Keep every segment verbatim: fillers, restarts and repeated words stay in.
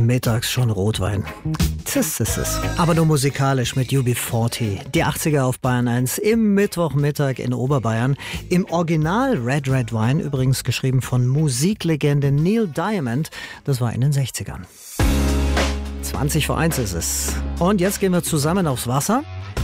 mittags schon Rotwein. Tis, tis, tis. Aber nur musikalisch mit U B vierzig. Die achtziger auf Bayern eins im Mittwochmittag in Oberbayern. Im Original Red Red Wine, übrigens geschrieben von Musiklegende Neil Diamond. Das war in den sechzigern. zwanzig vor eins ist es. Und jetzt gehen wir zusammen aufs Wasser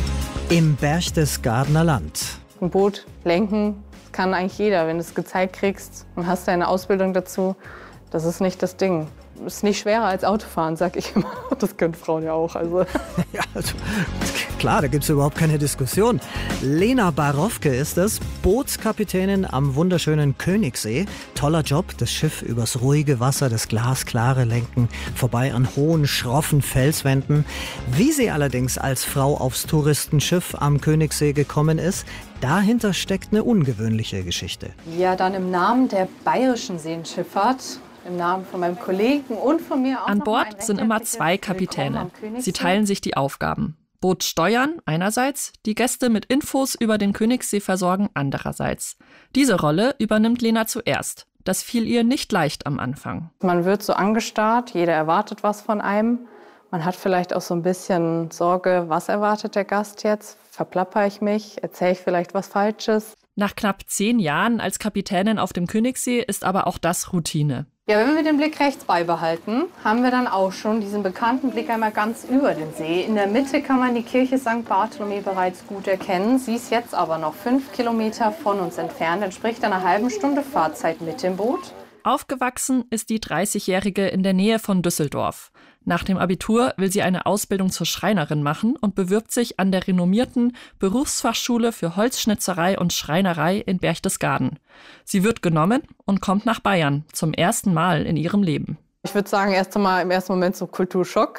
im Berchtesgadener Land. Ein Boot lenken kann eigentlich jeder, wenn du es gezeigt kriegst und hast deine Ausbildung dazu. Das ist nicht das Ding. Das ist nicht schwerer als Autofahren, sag ich immer. Das können Frauen ja auch. Also. Ja, also, klar, da gibt es überhaupt keine Diskussion. Lena Barowke ist es, Bootskapitänin am wunderschönen Königssee. Toller Job, das Schiff übers ruhige Wasser, das glasklare Lenken, vorbei an hohen, schroffen Felswänden. Wie sie allerdings als Frau aufs Touristenschiff am Königssee gekommen ist, dahinter steckt eine ungewöhnliche Geschichte. Ja, dann im Namen der Bayerischen Seenschifffahrt, im Namen von meinem Kollegen und von mir auch. An Bord sind immer zwei Kapitäne. Sie teilen sich die Aufgaben. Boot steuern einerseits, die Gäste mit Infos über den Königssee versorgen andererseits. Diese Rolle übernimmt Lena zuerst. Das fiel ihr nicht leicht am Anfang. Man wird so angestarrt, jeder erwartet was von einem. Man hat vielleicht auch so ein bisschen Sorge, was erwartet der Gast jetzt? Verplapper ich mich? Erzähle ich vielleicht was Falsches? Nach knapp zehn Jahren als Kapitänin auf dem Königssee ist aber auch das Routine. Ja, wenn wir den Blick rechts beibehalten, haben wir dann auch schon diesen bekannten Blick einmal ganz über den See. In der Mitte kann man die Kirche Sankt Bartholomew bereits gut erkennen. Sie ist jetzt aber noch fünf Kilometer von uns entfernt, entspricht einer halben Stunde Fahrzeit mit dem Boot. Aufgewachsen ist die dreißigjährige in der Nähe von Düsseldorf. Nach dem Abitur will sie eine Ausbildung zur Schreinerin machen und bewirbt sich an der renommierten Berufsfachschule für Holzschnitzerei und Schreinerei in Berchtesgaden. Sie wird genommen und kommt nach Bayern, zum ersten Mal in ihrem Leben. Ich würde sagen, erst einmal im ersten Moment so Kulturschock.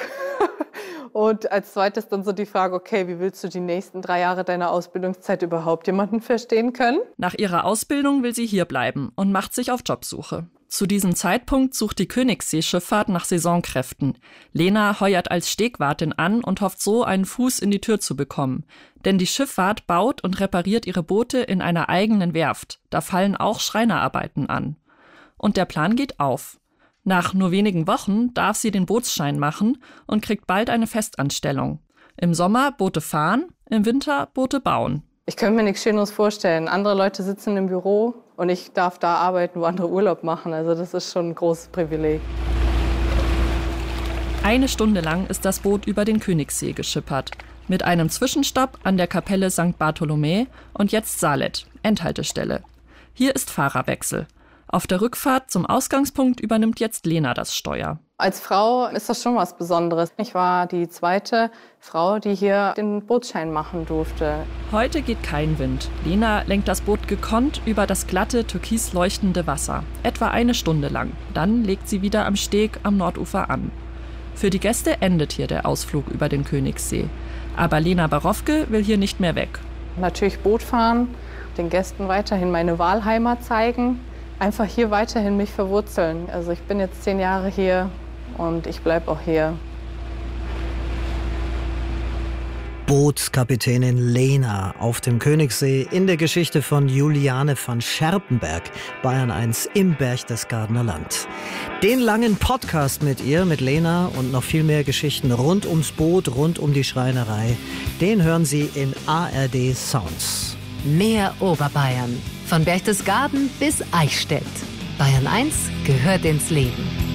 Und als zweites dann so die Frage, okay, wie willst du die nächsten drei Jahre deiner Ausbildungszeit überhaupt jemanden verstehen können? Nach ihrer Ausbildung will sie hier bleiben und macht sich auf Jobsuche. Zu diesem Zeitpunkt sucht die Königssee-Schifffahrt nach Saisonkräften. Lena heuert als Stegwartin an und hofft so, einen Fuß in die Tür zu bekommen. Denn die Schifffahrt baut und repariert ihre Boote in einer eigenen Werft. Da fallen auch Schreinerarbeiten an. Und der Plan geht auf. Nach nur wenigen Wochen darf sie den Bootsschein machen und kriegt bald eine Festanstellung. Im Sommer Boote fahren, im Winter Boote bauen. Ich könnte mir nichts Schöneres vorstellen. Andere Leute sitzen im Büro und ich darf da arbeiten, wo andere Urlaub machen. Also das ist schon ein großes Privileg. Eine Stunde lang ist das Boot über den Königssee geschippert. Mit einem Zwischenstopp an der Kapelle Sankt Bartholomew und jetzt Salet, Endhaltestelle. Hier ist Fahrerwechsel. Auf der Rückfahrt zum Ausgangspunkt übernimmt jetzt Lena das Steuer. Als Frau ist das schon was Besonderes. Ich war die zweite Frau, die hier den Bootsschein machen durfte. Heute geht kein Wind. Lena lenkt das Boot gekonnt über das glatte, türkis leuchtende Wasser. Etwa eine Stunde lang. Dann legt sie wieder am Steg am Nordufer an. Für die Gäste endet hier der Ausflug über den Königssee. Aber Lena Barowke will hier nicht mehr weg. Natürlich Boot fahren, den Gästen weiterhin meine Wahlheimat zeigen. Einfach hier weiterhin mich verwurzeln. Also ich bin jetzt zehn Jahre hier und ich bleibe auch hier. Bootskapitänin Lena auf dem Königssee in der Geschichte von Juliane van Scherpenberg, Bayern eins im Berchtesgadener Land. Den langen Podcast mit ihr, mit Lena und noch viel mehr Geschichten rund ums Boot, rund um die Schreinerei, den hören Sie in A R D Sounds. Mehr Oberbayern. Von Berchtesgaden bis Eichstätt. Bayern eins gehört ins Leben.